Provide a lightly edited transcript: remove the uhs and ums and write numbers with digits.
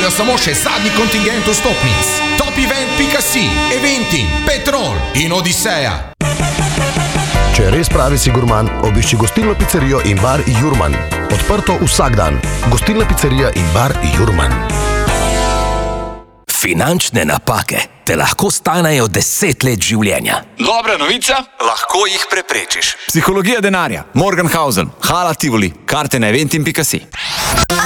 voljo samo še zadnji kontingent vstopnic. Topevent.si, Eventim, Petrol in Odiseja. Če res pravi si gurman, obišči gostilno pizzerijo in bar Jurman. Odprto vsak dan. Gostilna pizzerija in bar Jurman. Finančne napake te lahko stanejo 10 let življenja. Dobra novica? Lahko jih preprečiš. Psihologija denarja. Morgenhausen, Hala Tivoli, karte na eventim.si.